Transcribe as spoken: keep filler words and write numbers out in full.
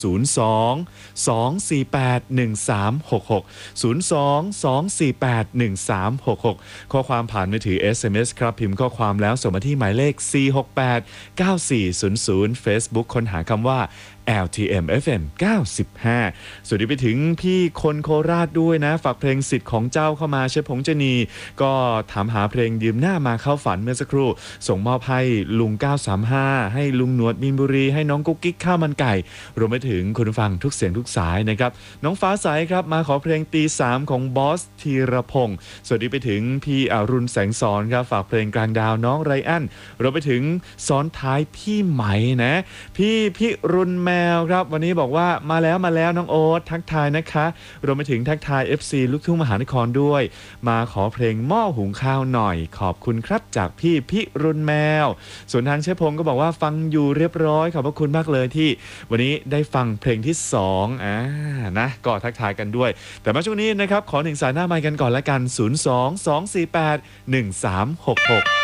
ศูนย์ สอง สอง สี่ แปด หนึ่ง สาม หก หก ศูนย์ สอง สอง สี่ แปด หนึ่ง สาม หก หก ข้อความผ่านมือถือ เอส เอ็ม เอส ครับพิมพ์ข้อความแล้วส่งมาที่หมายเลข สี่ หก แปด เก้า สี่ ศูนย์ ศูนย์ Facebook ค้นหาคำว่า แอล ที เอ็ม เอฟ เอ็ม เก้าสิบห้า สวัสดีไปถึงพี่คนโคราชด้วยนะฝากเพลงสิทธิ์ของเจ้าเข้ามาเชฟผงเจนีก็ถามหาเพลงยืมหน้ามาเข้าฝันเมื่อสักครู่ส่งมอบให้ลุงเก้าสามห้าให้ลุงหนวดมีนบุรีให้น้องกุ๊กกิ๊กข้าวมันไก่รวมไปถึงคุณฟังทุกเสียงทุกสายนะครับน้องฟ้าใสครับมาขอเพลงตีสามของบอสธีรพงศ์สวัสดีไปถึงพี่อรุณแสงสอนครับฝากเพลงกลางดาวน้องไรอันรวมไปถึงซ้อนท้ายพี่ไหมนะพี่พี่รุนแมวครับวันนี้บอกว่ามาแล้วมาแล้วน้องโอ๊ตทักทายนะคะรวมไปถึงทักทาย เอฟ ซี ลูกทุ่งมหานครด้วยมาขอเพลงหม้อหุงข้าวหน่อยขอบคุณครับจากพี่พี่รุนแมวส่วนทางเชฟพงศ์ก็บอกว่าฟังอยู่เรียบร้อยขอบพระคุณมากเลยที่วันนี้ได้ฟังเพลงที่สองอ่านะก็ทักทายกันด้วยแต่มาช่วงนี้นะครับขอหนึ่งสายหน้าไมค์กันก่อนละกันศูนย์ สอง สอง สี่ แปด หนึ่ง สาม หก หก